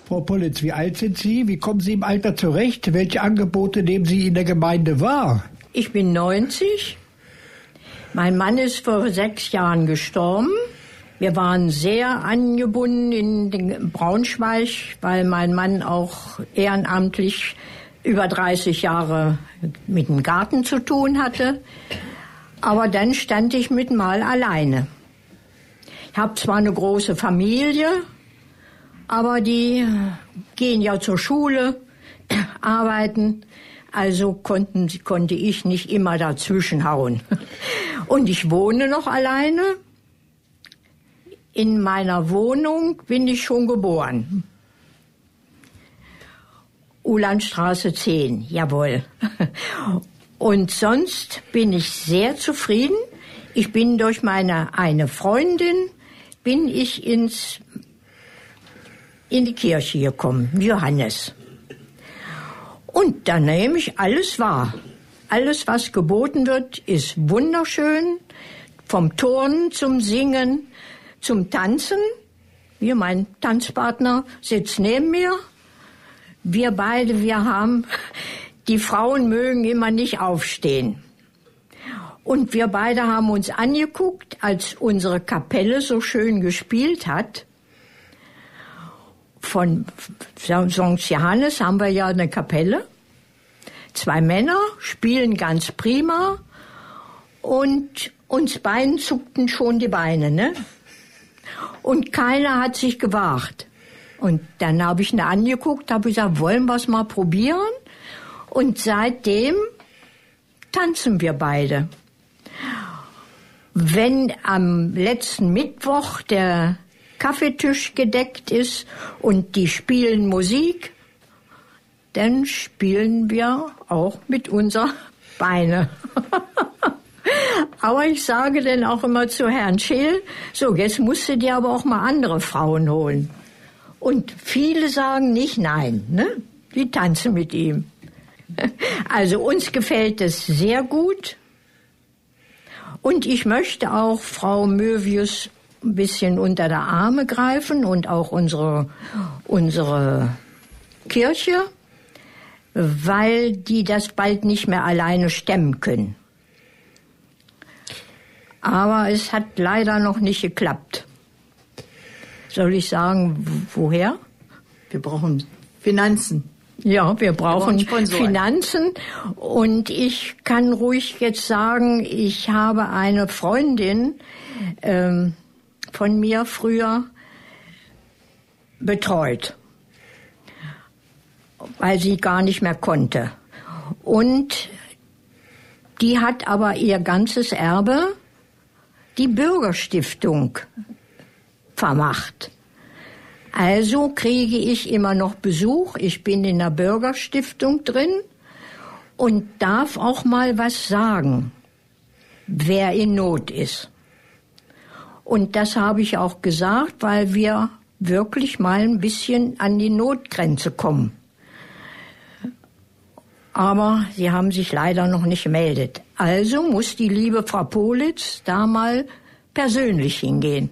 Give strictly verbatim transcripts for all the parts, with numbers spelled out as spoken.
Frau Politz, wie alt sind Sie? Wie kommen Sie im Alter zurecht? Welche Angebote nehmen Sie in der Gemeinde wahr? Ich bin neunzig. Mein Mann ist vor sechs Jahren gestorben. Wir waren sehr angebunden in den Braunschweig, weil mein Mann auch ehrenamtlich über dreißig Jahre mit dem Garten zu tun hatte. Aber dann stand ich mit mal alleine. Ich habe zwar eine große Familie, aber die gehen ja zur Schule, arbeiten, also konnten, konnte ich nicht immer dazwischen hauen. Und ich wohne noch alleine. In meiner Wohnung bin ich schon geboren. Ulandstraße zehn, jawohl. Und sonst bin ich sehr zufrieden. Ich bin durch meine eine Freundin, bin ich ins, in die Kirche gekommen, Johannes. Und da nehme ich alles wahr. Alles, was geboten wird, ist wunderschön. Vom Turnen zum Singen, zum Tanzen. Hier, mein Tanzpartner sitzt neben mir. Wir beide, wir haben, die Frauen mögen immer nicht aufstehen. Und wir beide haben uns angeguckt, als unsere Kapelle so schön gespielt hat. Von Sankt Johannes haben wir ja eine Kapelle. Zwei Männer spielen ganz prima und uns beiden zuckten schon die Beine, ne? Und keiner hat sich gewagt. Und dann habe ich ihn angeguckt, habe gesagt, wollen wir es mal probieren? Und seitdem tanzen wir beide. Wenn am letzten Mittwoch der Kaffeetisch gedeckt ist und die spielen Musik, dann spielen wir auch mit unseren Beinen. Aber ich sage dann auch immer zu Herrn Scheel, so, jetzt musst du dir aber auch mal andere Frauen holen. Und viele sagen nicht nein, ne? Die tanzen mit ihm. Also uns gefällt es sehr gut. Und ich möchte auch Frau Mövius ein bisschen unter der Arme greifen und auch unsere, unsere Kirche, weil die das bald nicht mehr alleine stemmen können. Aber es hat leider noch nicht geklappt. Soll ich sagen, woher? Wir brauchen Finanzen. Ja, wir brauchen, wir brauchen Finanzen. Und ich kann ruhig jetzt sagen, ich habe eine Freundin ähm, von mir früher betreut, weil sie gar nicht mehr konnte. Und die hat aber ihr ganzes Erbe die Bürgerstiftung vermacht. Also kriege ich immer noch Besuch. Ich bin in der Bürgerstiftung drin und darf auch mal was sagen, wer in Not ist. Und das habe ich auch gesagt, weil wir wirklich mal ein bisschen an die Notgrenze kommen. Aber sie haben sich leider noch nicht gemeldet. Also muss die liebe Frau Politz da mal persönlich hingehen.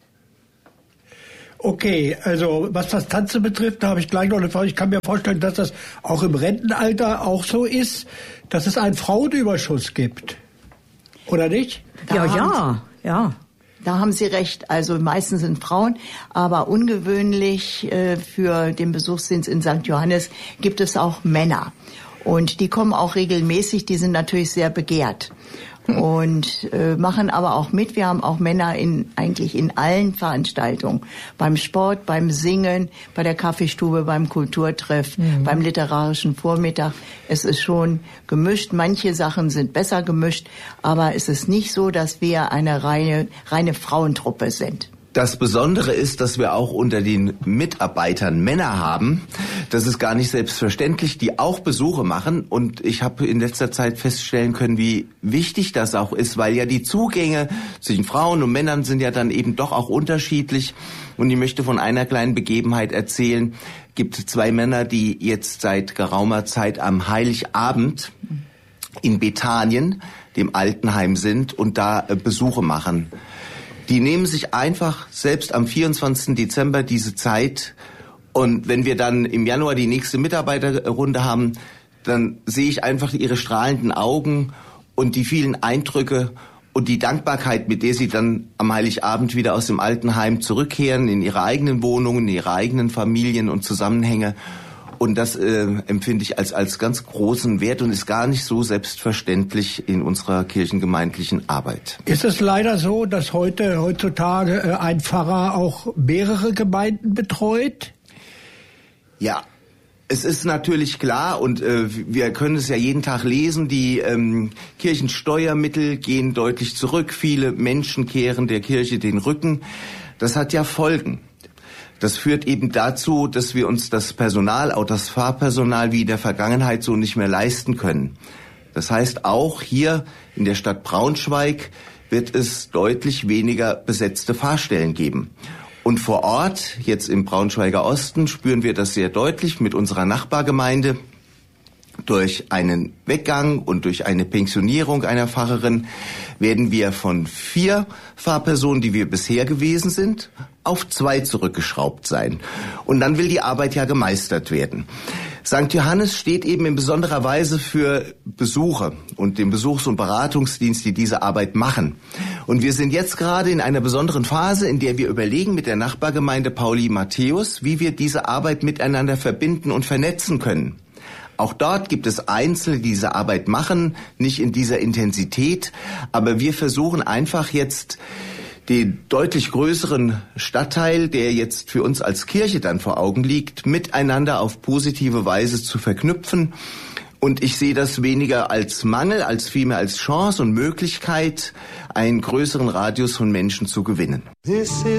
Okay, also was das Tanzen betrifft, da habe ich gleich noch eine Frage. Ich kann mir vorstellen, dass das auch im Rentenalter auch so ist, dass es einen Frauenüberschuss gibt. Oder nicht? Da ja, ja, ja. Da haben Sie recht. Also meistens sind Frauen, aber ungewöhnlich äh, für den Besuchsdienst in Sankt Johannes gibt es auch Männer. Und die kommen auch regelmäßig, die sind natürlich sehr begehrt und äh, machen aber auch mit. Wir haben auch Männer in eigentlich in allen Veranstaltungen, beim Sport, beim Singen, bei der Kaffeestube, beim Kulturtreff, mhm. beim literarischen Vormittag. Es ist schon gemischt. Manche Sachen sind besser gemischt, aber es ist nicht so, dass wir eine reine, reine Frauentruppe sind. Das Besondere ist, dass wir auch unter den Mitarbeitern Männer haben. Das ist gar nicht selbstverständlich, die auch Besuche machen. Und ich habe in letzter Zeit feststellen können, wie wichtig das auch ist, weil ja die Zugänge zwischen Frauen und Männern sind ja dann eben doch auch unterschiedlich. Und ich möchte von einer kleinen Begebenheit erzählen. Es gibt zwei Männer, die jetzt seit geraumer Zeit am Heiligabend in Bethanien, dem Altenheim, sind und da Besuche machen. Die nehmen sich einfach selbst am vierundzwanzigsten Dezember diese Zeit Und wenn wir dann im Januar die nächste Mitarbeiterrunde haben, dann sehe ich einfach ihre strahlenden Augen und die vielen Eindrücke und die Dankbarkeit, mit der sie dann am Heiligabend wieder aus dem Altenheim zurückkehren, in ihre eigenen Wohnungen, in ihre eigenen Familien und Zusammenhänge. Und das äh, empfinde ich als als ganz großen Wert und ist gar nicht so selbstverständlich in unserer kirchengemeindlichen Arbeit. Ist es leider so, dass heute heutzutage äh, ein Pfarrer auch mehrere Gemeinden betreut? Ja, es ist natürlich klar und äh, wir können es ja jeden Tag lesen, die ähm, Kirchensteuermittel gehen deutlich zurück. Viele Menschen kehren der Kirche den Rücken. Das hat ja Folgen. Das führt eben dazu, dass wir uns das Personal, auch das Fahrpersonal wie in der Vergangenheit so nicht mehr leisten können. Das heißt, auch hier in der Stadt Braunschweig wird es deutlich weniger besetzte Fahrstellen geben. Und vor Ort, jetzt im Braunschweiger Osten, spüren wir das sehr deutlich mit unserer Nachbargemeinde. Durch einen Weggang und durch eine Pensionierung einer Pfarrerin werden wir von vier Fahrpersonen, die wir bisher gewesen sind, auf zwei zurückgeschraubt sein. Und dann will die Arbeit ja gemeistert werden. Sankt Johannes steht eben in besonderer Weise für Besucher und den Besuchs- und Beratungsdienst, die diese Arbeit machen. Und wir sind jetzt gerade in einer besonderen Phase, in der wir überlegen mit der Nachbargemeinde Pauli Matthäus, wie wir diese Arbeit miteinander verbinden und vernetzen können. Auch dort gibt es Einzelne, die diese Arbeit machen, nicht in dieser Intensität, aber wir versuchen einfach jetzt den deutlich größeren Stadtteil, der jetzt für uns als Kirche dann vor Augen liegt, miteinander auf positive Weise zu verknüpfen. Und ich sehe das weniger als Mangel, als vielmehr als Chance und Möglichkeit, einen größeren Radius von Menschen zu gewinnen.